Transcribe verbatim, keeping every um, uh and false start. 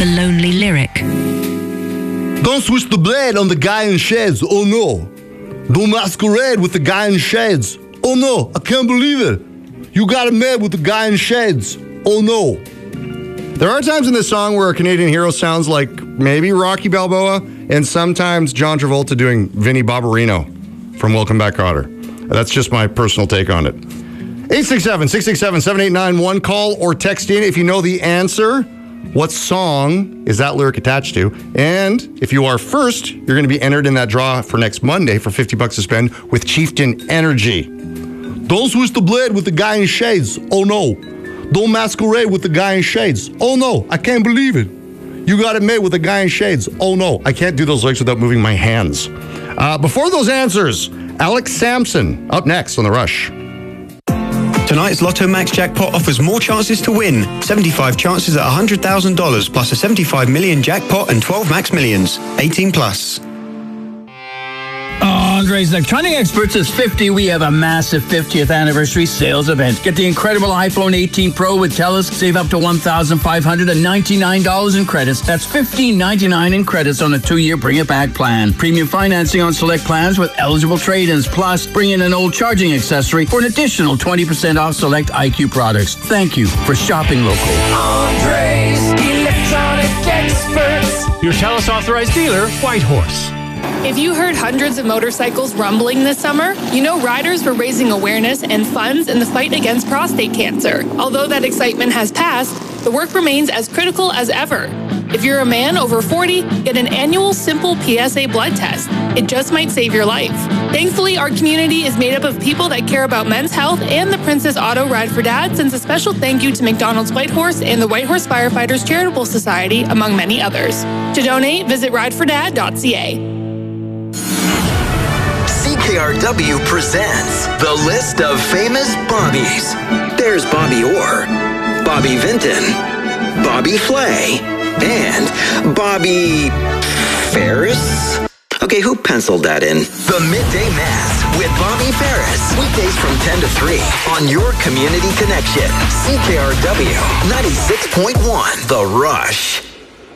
The lonely lyric. Don't switch the blade on the guy in shades, oh no. Don't masquerade with the guy in shades, oh no, I can't believe it. You got it made with the guy in shades, oh no. There are times in this song where a Canadian hero sounds like maybe Rocky Balboa, and sometimes John Travolta doing Vinnie Barbarino from Welcome Back, Kotter. That's just my personal take on it. eight six seven, six six seven, seven eight nine one. Call or text in if you know the answer. What song is that lyric attached to? And if you are first, you're going to be entered in that draw for next Monday for fifty bucks to spend with Chieftain Energy. Don't switch the blade with the guy in shades. Oh no. Don't masquerade with the guy in shades. Oh no, I can't believe it. You got it made with the guy in shades. Oh no, I can't do those lyrics without moving my hands. Uh, before those answers, Alex Sampson up next on The Rush. Tonight's Lotto Max jackpot offers more chances to win. seventy-five chances at one hundred thousand dollars plus a seventy-five million jackpot and twelve Max Millions. eighteen plus. Andre's Electronic Experts is fifty. We have a massive fiftieth anniversary sales event. Get the incredible iPhone eighteen Pro with TELUS. Save up to one thousand five hundred ninety-nine dollars in credits. That's fifteen ninety-nine in credits on a two-year Bring It Back plan. Premium financing on select plans with eligible trade-ins. Plus, bring in an old charging accessory for an additional twenty percent off select I Q products. Thank you for shopping local. Andre's Electronic Experts. Your TELUS authorized dealer, Whitehorse. If you heard hundreds of motorcycles rumbling this summer, you know riders were raising awareness and funds in the fight against prostate cancer. Although that excitement has passed, the work remains as critical as ever. If you're a man over forty, get an annual simple P S A blood test. It just might save your life. Thankfully, our community is made up of people that care about men's health, and the Princess Auto Ride for Dad sends a special thank you to McDonald's Whitehorse and the Whitehorse Firefighters Charitable Society, among many others. To donate, visit ride for dad dot c a. C K R W presents the list of famous Bobbies. There's Bobby Orr, Bobby Vinton, Bobby Flay, and Bobby Ferris? Okay, who penciled that in? The Midday Mass with Bobby Ferris. Weekdays from ten to three on your Community Connection. C K R W ninety-six point one, The Rush.